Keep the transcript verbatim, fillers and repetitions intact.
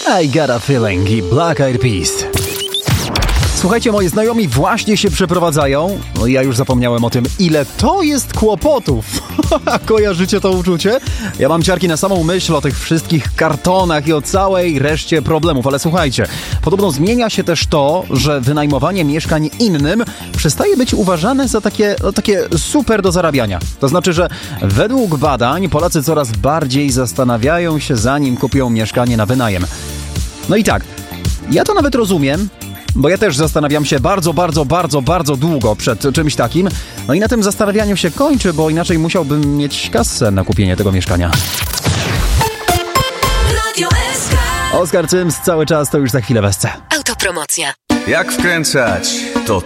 I got a feeling i Black Eyed Peas. Słuchajcie, moi znajomi właśnie się przeprowadzają. No ja już zapomniałem o tym, ile to jest kłopotów. Kojarzycie to uczucie? Ja mam ciarki na samą myśl o tych wszystkich kartonach i o całej reszcie problemów. Ale słuchajcie, podobno zmienia się też to, że wynajmowanie mieszkań innym przestaje być uważane za takie, no, takie super do zarabiania. To znaczy, że według badań Polacy coraz bardziej zastanawiają się, zanim kupią mieszkanie na wynajem. No i tak, ja to nawet rozumiem, bo ja też zastanawiam się bardzo, bardzo, bardzo, bardzo długo przed czymś takim. No i na tym zastanawianiu się kończy, bo inaczej musiałbym mieć kasę na kupienie tego mieszkania. Oskar Cyms, cały czas to już za chwilę wesce. Autopromocja. Jak wkręcać? To